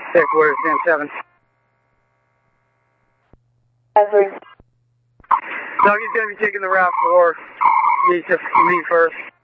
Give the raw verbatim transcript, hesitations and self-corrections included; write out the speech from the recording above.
Check where it's in seven. Every. Doug is going to be taking the route for me, me first.